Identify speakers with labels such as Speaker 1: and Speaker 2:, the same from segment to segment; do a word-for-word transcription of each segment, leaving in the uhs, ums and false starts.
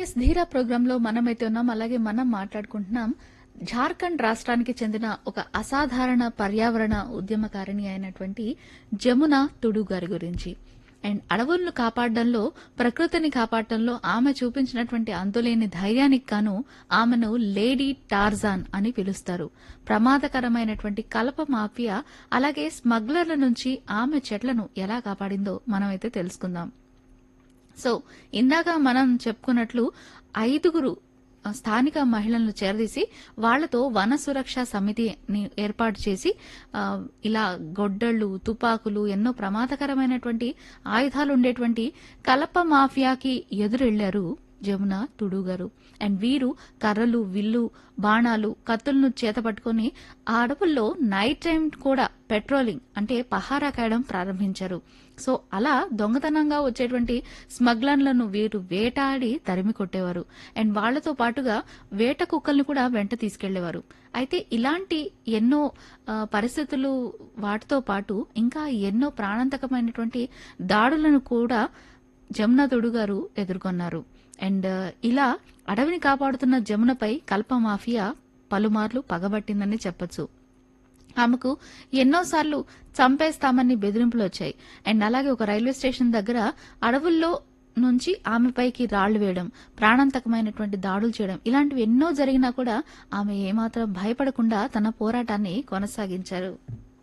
Speaker 1: Yes ధీరా programme లో మనమైతే ఉన్నాం. అలాగే మనం మాట్లాడుకుంటున్నాం జార్ఖండ్ రాష్ట్రానికి చెందిన ఒక అసాధారణ పర్యావరణ ఉద్యమకారిణి అయినటువంటి జమున తుడు గారి గురించి. అండ్ అడవులను కాపాడడంలో, ప్రకృతిని కాపాడటంలో ఆమె చూపించినటువంటి అంతులేని ధైర్యానికి గాను ఆమెను లేడీ టార్జాన్ అని పిలుస్తారు. ప్రమాదకరమైనటువంటి కలప మాఫియా అలాగే స్మగ్లర్ల నుంచి ఆమె చెట్లను ఎలా కాపాడిందో మనమైతే తెలుసుకుందాం. సో ఇందాక మనం చెప్పుకున్నట్లు ఐదుగురు స్థానిక మహిళలను చేరదీసి వాళ్లతో వన సురక్ష సమితిని ఏర్పాటు చేసి ఆ, ఇలా గొడ్డళ్లు, తుపాకులు, ఎన్నో ప్రమాదకరమైనటువంటి ఆయుధాలు ఉండేటువంటి కలప మాఫియాకి ఎదురెళ్లారు జమున తుడు గారు. అండ్ వీరు కర్రలు, విల్లు, బాణాలు, కత్తులను చేతపట్టుకుని ఆ అడవుల్లో నైట్ టైం కూడా పెట్రోలింగ్ అంటే పహారా కాయడం ప్రారంభించారు. సో అలా దొంగతనంగా వచ్చేటువంటి స్మగ్లర్లను వీరు వేటాడి తరిమి కొట్టేవారు. అండ్ వాళ్లతో పాటుగా వేట కుక్కల్ని కూడా వెంట తీసుకెళ్లేవారు. అయితే ఇలాంటి ఎన్నో ఆ, పరిస్థితులు వాటితో పాటు ఇంకా ఎన్నో ప్రాణాంతకమైనటువంటి దాడులను కూడా జమున తుడు గారు ఎదుర్కొన్నారు. అండ్ ఇలా అడవిని కాపాడుతున్న జమునపై కల్ప మాఫియా పలుమార్లు పగబట్టిందని చెప్పొచ్చు. ఆమెకు ఎన్నోసార్లు చంపేస్తామని బెదిరింపులు వచ్చాయి. అండ్ అలాగే ఒక రైల్వే స్టేషన్ దగ్గర అడవుల్లో నుంచి ఆమెపైకి రాళ్లు వేయడం, ప్రాణాంతకమైనటువంటి దాడులు చేయడం, ఇలాంటివి ఎన్నో జరిగినా కూడా ఆమె ఏమాత్రం భయపడకుండా తన పోరాటాన్ని కొనసాగించారు.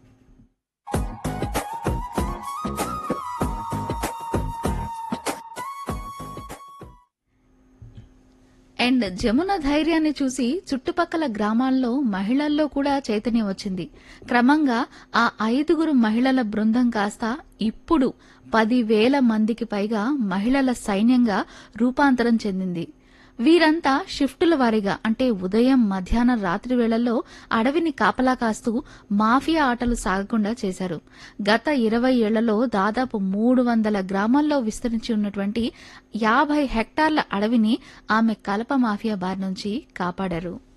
Speaker 1: అండ్ జమున ధైర్యాన్ని చూసి చుట్టుపక్కల గ్రామాల్లో మహిళల్లో కూడా చైతన్యం వచ్చింది. క్రమంగా ఆ ఐదుగురు మహిళల బృందం కాస్త ఇప్పుడు పదివేల మందికి పైగా మహిళల సైన్యంగా రూపాంతరం చెందింది. వీరంతా షిఫ్టుల వారీగా అంటే ఉదయం, మధ్యాహ్నం, రాత్రి వేళల్లో అడవిని కాపలా కాస్తూ మాఫియా ఆటలు సాగకుండా చేశారు. గత ఇరవై ఏళ్లలో దాదాపు మూడు వందల గ్రామాల్లో విస్తరించి ఉన్నటువంటి యాభై హెక్టార్ల అడవిని ఆమె కలప మాఫియా బారి నుంచి కాపాడారు.